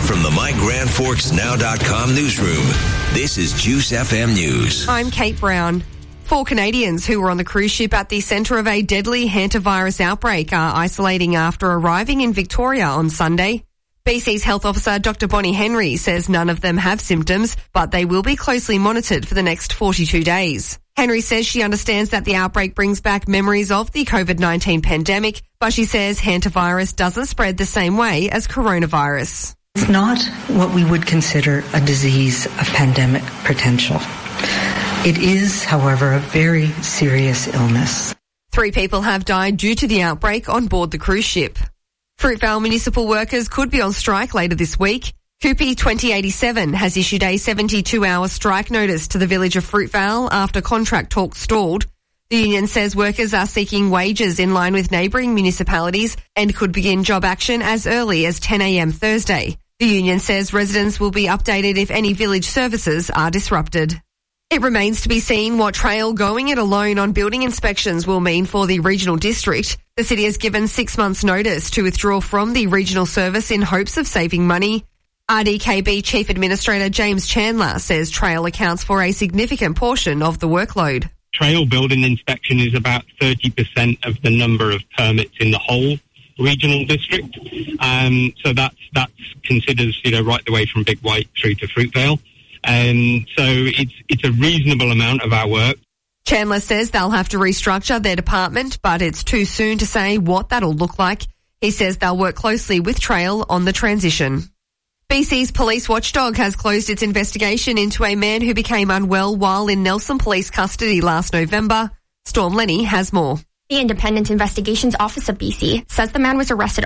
Live from the MyGrandForksNow.com newsroom, this is Juice FM News. I'm Kate Brown. 4 Canadians who were on the cruise ship at the centre of a deadly hantavirus outbreak are isolating after arriving in Victoria on Sunday. BC's health officer Dr. Bonnie Henry says none of them have symptoms, but they will be closely monitored for the next 42 days. Henry says she understands that the outbreak brings back memories of the COVID-19 pandemic, but she says hantavirus doesn't spread the same way as coronavirus. It's not what we would consider a disease of pandemic potential. It is, however, a very serious illness. 3 people have died due to the outbreak on board the cruise ship. Fruitvale municipal workers could be on strike later this week. Coopy 2087 has issued a 72-hour strike notice to the village of Fruitvale after contract talks stalled. The union says workers are seeking wages in line with neighbouring municipalities and could begin job action as early as 10 a.m. Thursday. The union says residents will be updated if any village services are disrupted. It remains to be seen what Trail going it alone on building inspections will mean for the regional district. The city has given 6 months' notice to withdraw from the regional service in hopes of saving money. RDKB Chief Administrator James Chandler says Trail accounts for a significant portion of the workload. Trail building inspection is about 30% of the number of permits in the whole regional district. So that's considered, right the way from Big White through to Fruitvale. So it's a reasonable amount of our work. Chandler says they'll have to restructure their department, but it's too soon to say what that'll look like. He says they'll work closely with Trail on the transition. BC's police watchdog has closed its investigation into a man who became unwell while in Nelson Police custody last November. Storm Lenny has more. The Independent Investigations Office of BC says the man was arrested